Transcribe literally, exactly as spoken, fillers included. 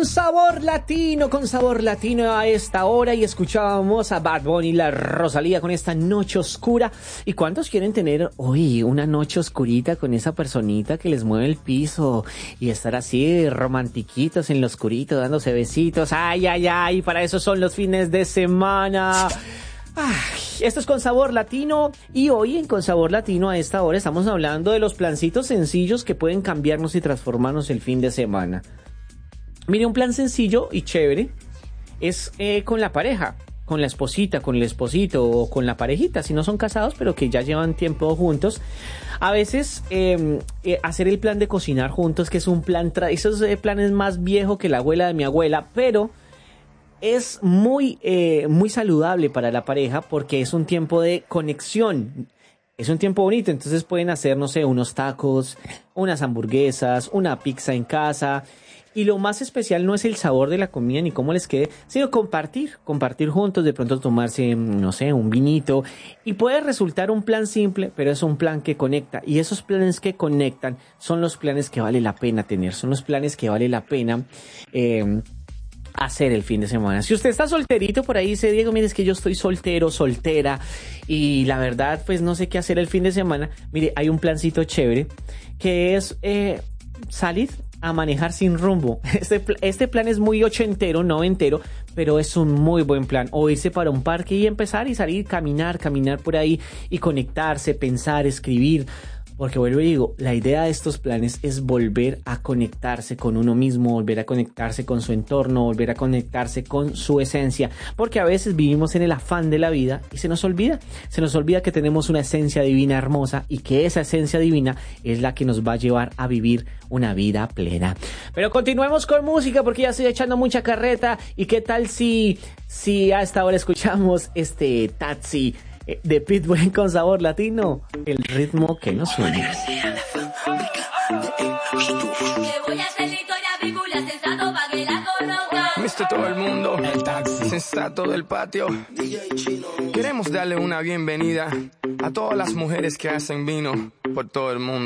con sabor latino, con sabor latino a esta hora y escuchábamos a Bad Bunny, la Rosalía con esta noche oscura. ¿Y cuántos quieren tener hoy una noche oscurita con esa personita que les mueve el piso y estar así romantiquitos en lo oscurito dándose besitos? Ay, ay, ay, para eso son los fines de semana. Ay, esto es Con Sabor Latino y hoy en Con Sabor Latino a esta hora estamos hablando de los plancitos sencillos que pueden cambiarnos y transformarnos el fin de semana. Mire, un plan sencillo y chévere es eh, con la pareja, con la esposita, con el esposito o con la parejita, si no son casados pero que ya llevan tiempo juntos. A veces eh, eh, hacer el plan de cocinar juntos, que es un plan, tra- esos eh, planes más viejo que la abuela de mi abuela, pero es muy, eh, muy saludable para la pareja porque es un tiempo de conexión. Es un tiempo bonito, entonces pueden hacer, no sé, unos tacos, unas hamburguesas, una pizza en casa. Y lo más especial no es el sabor de la comida ni cómo les quede, sino compartir, compartir juntos, de pronto tomarse, no sé, un vinito. Y puede resultar un plan simple, pero es un plan que conecta. Y esos planes que conectan son los planes que vale la pena tener, son los planes que vale la pena eh, hacer el fin de semana. Si usted está solterito por ahí, dice Diego, mire, es que yo estoy soltero, soltera y la verdad pues no sé qué hacer el fin de semana. Mire, hay un plancito chévere que es eh, salir a manejar sin rumbo. Este, este plan es muy ochentero, noventero, pero es un muy buen plan. O irse para un parque y empezar y salir, caminar, caminar por ahí y conectarse, pensar, escribir. Porque vuelvo y digo, la idea de estos planes es volver a conectarse con uno mismo, volver a conectarse con su entorno, volver a conectarse con su esencia. Porque a veces vivimos en el afán de la vida y se nos olvida, se nos olvida que tenemos una esencia divina hermosa y que esa esencia divina es la que nos va a llevar a vivir una vida plena. Pero continuemos con música porque ya estoy echando mucha carreta. ¿Y qué tal si, si a esta hora escuchamos este Taxi de Pitbull Con Sabor Latino? El ritmo que nos une. Mister Todo el Mundo, el taxi, sensato del patio. Queremos darle una bienvenida a todas las mujeres que hacen vino por todo el mundo.